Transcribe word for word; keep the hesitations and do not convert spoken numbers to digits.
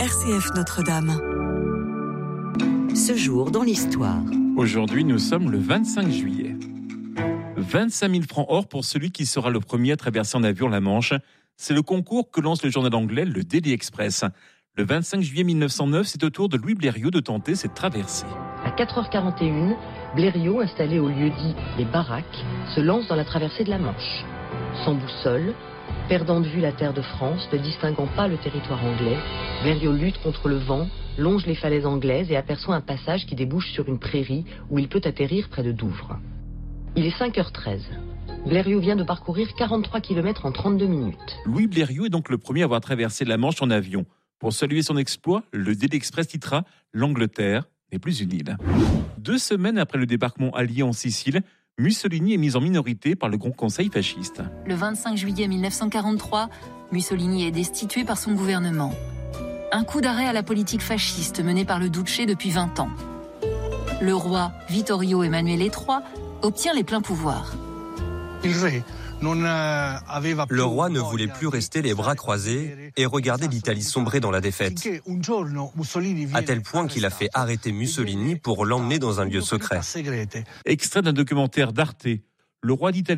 R C F Notre-Dame. Ce jour dans l'histoire. Aujourd'hui, nous sommes le vingt-cinq juillet. vingt-cinq mille francs or pour celui qui sera le premier à traverser en avion la Manche. C'est le concours que lance le journal anglais, le Daily Express. Le vingt-cinq juillet mille neuf cent neuf, c'est au tour de Louis Blériot de tenter cette traversée. À quatre heures quarante et une, Blériot, installé au lieu-dit Les Baraques, se lance dans la traversée de la Manche. Sans boussole, perdant de vue la terre de France, ne distinguant pas le territoire anglais, Blériot lutte contre le vent, longe les falaises anglaises et aperçoit un passage qui débouche sur une prairie où il peut atterrir près de Douvres. Il est cinq heures treize. Blériot vient de parcourir quarante-trois kilomètres en trente-deux minutes. Louis Blériot est donc le premier à avoir traversé la Manche en avion. Pour saluer son exploit, le Daily Express titrera « L'Angleterre n'est plus une île ». Deux semaines après le débarquement allié en Sicile, Mussolini est mis en minorité par le Grand Conseil fasciste. Le vingt-cinq juillet mille neuf cent quarante-trois, Mussolini est destitué par son gouvernement. Un coup d'arrêt à la politique fasciste menée par le Duce depuis vingt ans. Le roi Vittorio Emanuele trois obtient les pleins pouvoirs. Le roi ne voulait plus rester les bras croisés et regarder l'Italie sombrer dans la défaite, à tel point qu'il a fait arrêter Mussolini pour l'emmener dans un lieu secret. Extrait d'un documentaire d'Arte. Le roi d'Italie